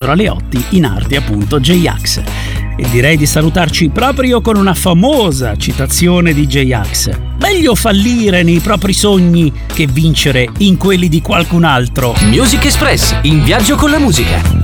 Pietro Aleotti in arte appunto J-Ax. E direi di salutarci proprio con una famosa citazione di J-Ax: meglio fallire nei propri sogni che vincere in quelli di qualcun altro. Music Express, in viaggio con la musica.